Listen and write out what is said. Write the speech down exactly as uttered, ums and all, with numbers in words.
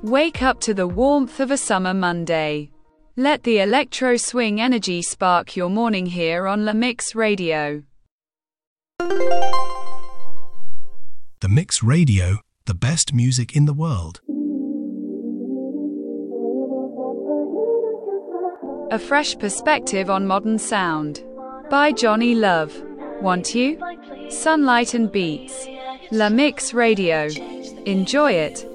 Wake up to the warmth of a summer Monday. Let the electro swing energy spark your morning here on La Mix Radio. The Mix Radio, the best music in the world. A fresh perspective on modern sound. By Johnny Love. Want you? Sunlight and Beats. La Mix Radio. Enjoy it.